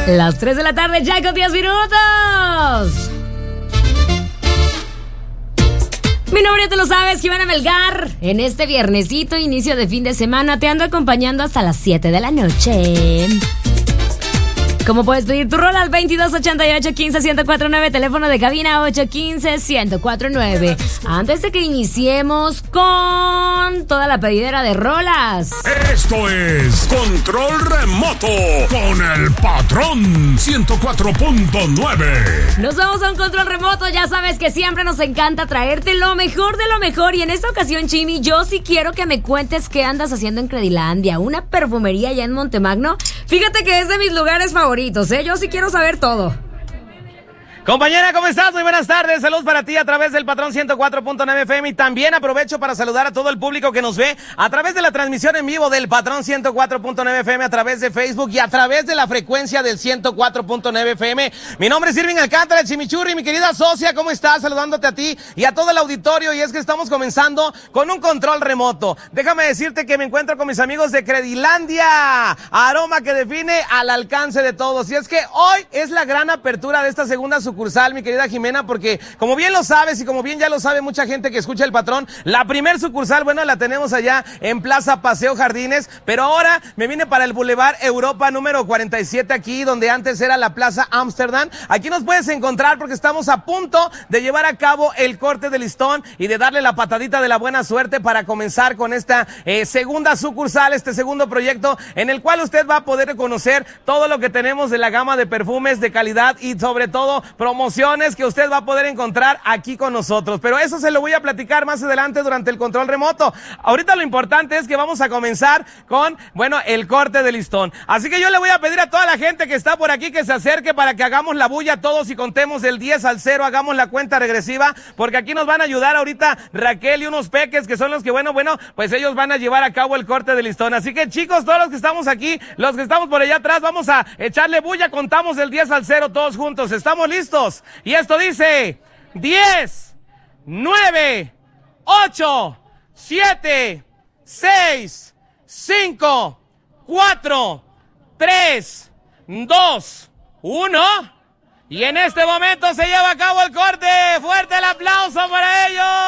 Las 3 de la tarde, ya con 10 minutos. Mi nombre, te lo sabes, Jimena Melgar. En este viernesito, inicio de fin de semana, te ando acompañando hasta las 7 de la noche. ¿Cómo puedes pedir tu rol? Al 2288-15-1049, teléfono de cabina 815-1049. Antes de que iniciemos con toda la pedidera de rolas. Esto es Control Remoto con el Patrón 104.9. Nos vamos a un control remoto. Ya sabes que siempre nos encanta traerte lo mejor de lo mejor. Y en esta ocasión, Chimi, yo sí quiero que me cuentes qué andas haciendo en Credilandia, una perfumería allá en Montemagno. Fíjate que es de mis lugares favoritos, yo sí quiero saber todo. Compañera, ¿cómo estás? Muy buenas tardes, saludos para ti a través del Patrón 104.9 FM y también aprovecho para saludar a todo el público que nos ve a través de la transmisión en vivo del Patrón 104.9 FM, a través de Facebook y a través de la frecuencia del 104.9 FM. Mi nombre es Irving Alcántara, el Chimichurri, mi querida socia, ¿cómo estás? Saludándote a ti y a todo el auditorio, y es que estamos comenzando con un control remoto. Déjame decirte que me encuentro con mis amigos de Credilandia, aroma que define al alcance de todos, y es que hoy es la gran apertura de esta segunda sucursal, mi querida Jimena, porque como bien lo sabes y como bien ya lo sabe mucha gente que escucha el Patrón, la primer sucursal, bueno, la tenemos allá en Plaza Paseo Jardines, pero ahora me vine para el Boulevard Europa número 47, aquí donde antes era la Plaza Amsterdam. Aquí nos puedes encontrar porque estamos a punto de llevar a cabo el corte de listón y de darle la patadita de la buena suerte para comenzar con esta segunda sucursal, este segundo proyecto en el cual usted va a poder conocer todo lo que tenemos de la gama de perfumes de calidad y sobre todo promociones que usted va a poder encontrar aquí con nosotros. Pero eso se lo voy a platicar más adelante durante el control remoto. Ahorita lo importante es que vamos a comenzar con, bueno, el corte de listón. Así que yo le voy a pedir a toda la gente que está por aquí que se acerque para que hagamos la bulla todos y contemos del 10 al 0, hagamos la cuenta regresiva, porque aquí nos van a ayudar ahorita Raquel y unos peques que son los que, bueno, pues ellos van a llevar a cabo el corte de listón. Así que chicos, todos los que estamos aquí, los que estamos por allá atrás, vamos a echarle bulla, contamos del 10 al 0 todos juntos. ¿Estamos listos? Y esto dice 10, 9, 8, 7, 6, 5, 4, 3, 2, 1. Y en este momento se lleva a cabo el corte. ¡Fuerte el aplauso para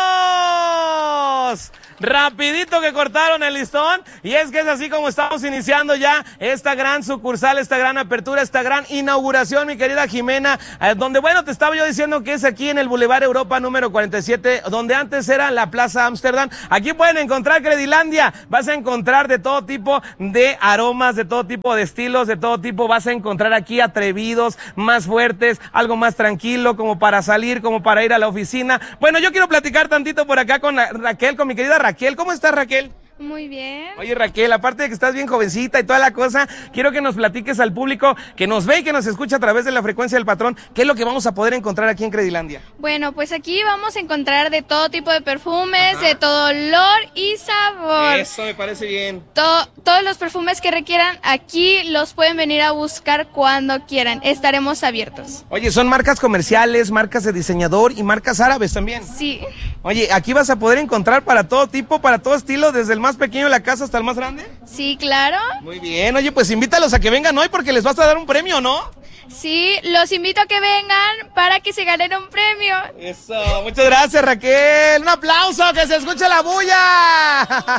ellos! Rapidito que cortaron el listón, y es que es así como estamos iniciando ya esta gran sucursal, esta gran apertura, esta gran inauguración, mi querida Jimena, donde, bueno, te estaba yo diciendo que es aquí en el Boulevard Europa número 47, donde antes era la Plaza Amsterdam. Aquí pueden encontrar Credilandia, vas a encontrar de todo tipo de aromas, de todo tipo de estilos, de todo tipo, vas a encontrar aquí atrevidos, más fuertes, algo más tranquilo, como para salir, como para ir a la oficina. Bueno, yo quiero platicar tantito por acá con Raquel, con mi querida Raquel. ¿Cómo estás, Raquel? Muy bien. Oye, Raquel, aparte de que estás bien jovencita y toda la cosa, quiero que nos platiques al público que nos ve y que nos escucha a través de la frecuencia del Patrón, ¿qué es lo que vamos a poder encontrar aquí en Credilandia? Bueno, pues aquí vamos a encontrar de todo tipo de perfumes, de todo olor y sabor. Eso me parece bien. Todos los perfumes que requieran, aquí los pueden venir a buscar cuando quieran. Estaremos abiertos. Oye, son marcas comerciales, marcas de diseñador y marcas árabes también. Sí. Oye, aquí vas a poder encontrar para todo tipo, para todo estilo, desde el más pequeño de la casa hasta el más grande. Sí, claro. Muy bien, oye, pues invítalos a que vengan hoy porque les vas a dar un premio, ¿no? Sí, los invito a que vengan para que se ganen un premio. Eso, muchas gracias, Raquel. Un aplauso, que se escuche la bulla.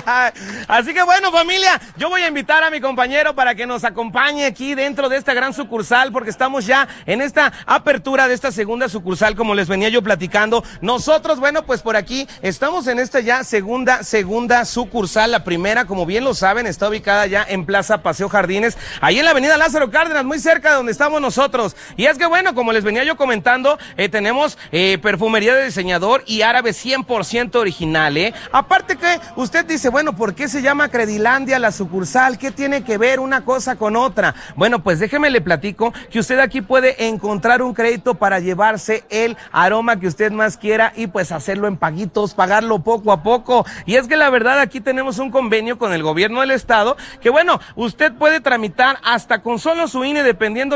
Así que bueno, familia, yo voy a invitar a mi compañero para que nos acompañe aquí dentro de esta gran sucursal, porque estamos ya en esta apertura de esta segunda sucursal, como les venía yo platicando. Nosotros, bueno, pues por aquí estamos en esta ya segunda sucursal. La primera, como bien lo saben, está ubicada ya en Plaza Paseo Jardines, ahí en la avenida Lázaro Cárdenas, muy cerca de donde estamos nosotros. Y es que bueno, como les venía yo comentando, tenemos perfumería de diseñador y árabe 100% original, Aparte que usted dice, bueno, ¿por qué se llama Credilandia la sucursal? ¿Qué tiene que ver una cosa con otra? Bueno, pues déjeme le platico que usted aquí puede encontrar un crédito para llevarse el aroma que usted más quiera y pues hacerlo en paguitos, pagarlo poco a poco. Y es que la verdad aquí tenemos un convenio con el gobierno del estado que bueno, usted puede tramitar hasta con solo su INE, dependiendo la dependencia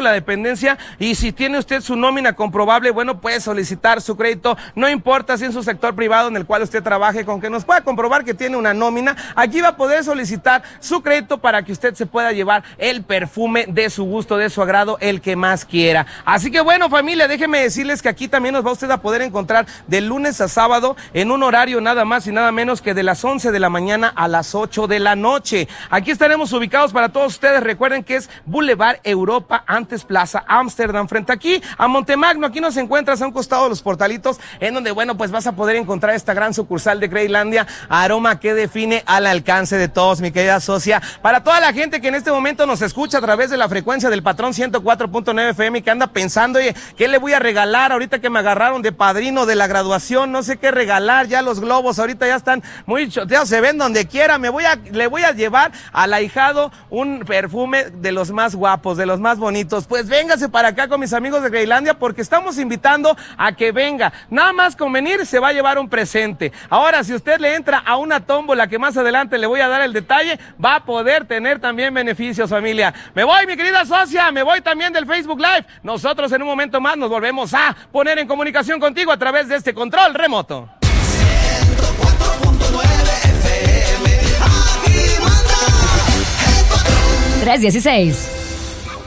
correspondencia, y si tiene usted su nómina comprobable, bueno, puede solicitar su crédito, no importa si en su sector privado en el cual usted trabaje, con que nos pueda comprobar que tiene una nómina, aquí va a poder solicitar su crédito para que usted se pueda llevar el perfume de su gusto, de su agrado, el que más quiera. Así que bueno, familia, déjenme decirles que aquí también nos va usted a poder encontrar de lunes a sábado en un horario nada más y nada menos que de las 11 de la mañana a las 8 de la noche. Aquí estaremos ubicados para todos ustedes. Recuerden que es Boulevard Europa, antes Plaza Amsterdam, frente aquí a Montemagno. Aquí nos encuentras a un costado de los Portalitos, en donde, bueno, pues vas a poder encontrar esta gran sucursal de Credilandia, aroma que define al alcance de todos, mi querida socia. Para toda la gente que en este momento nos escucha a través de la frecuencia del Patrón 104.9 FM y que anda pensando, oye, ¿qué le voy a regalar ahorita que me agarraron de padrino de la graduación? No sé qué regalar, ya los globos ahorita ya están muy choteados, se ven donde quiera. Le voy a llevar al ahijado un perfume de los más guapos, de los más bonitos. Pues véngase para acá con mis amigos de Credilandia, porque estamos invitando a que venga. Nada más con venir se va a llevar un presente. Ahora, si usted le entra a una tómbola que más adelante le voy a dar el detalle, va a poder tener también beneficios, familia. Me voy, mi querida socia, me voy también del Facebook Live. Nosotros en un momento más nos volvemos a poner en comunicación contigo a través de este control remoto. 104.9 FM, aquí manda el Patrón. 316.